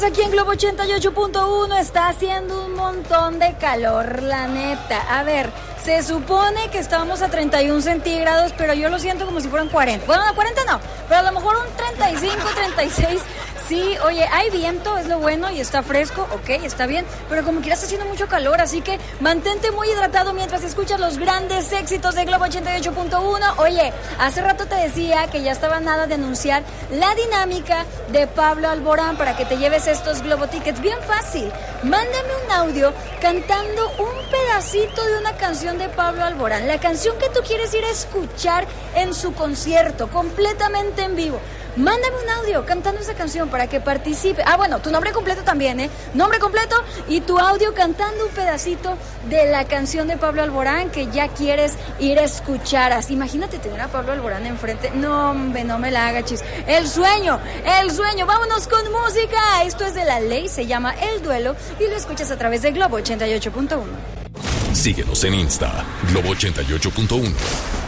Aquí en Globo 88.1 está haciendo un montón de calor, la neta. A ver, se supone que estábamos a 31 centígrados, pero yo lo siento como si fueran 40. Bueno, no, 40 no, pero a lo mejor un 35, 36. Sí, oye, hay viento, es lo bueno, y está fresco, ok, está bien, pero como quiera está haciendo mucho calor, así que mantente muy hidratado mientras escuchas los grandes éxitos de Globo 88.1. Oye, hace rato te decía que ya estaba nada de anunciar la dinámica de Pablo Alborán para que te lleves estos Globo Tickets. Bien fácil, mándame un audio cantando un pedacito de una canción de Pablo Alborán, la canción que tú quieres ir a escuchar en su concierto, completamente en vivo. Mándame un audio cantando esa canción para que participe. Ah, bueno, tu nombre completo también, nombre completo y tu audio cantando un pedacito de la canción de Pablo Alborán que ya quieres ir a escuchar. Así, imagínate tener a Pablo Alborán enfrente. No, hombre, no me la haga, chis. El sueño. Vámonos con música. Esto es de La Ley, se llama El Duelo y lo escuchas a través de Globo 88.1. Síguenos en Insta, Globo 88.1.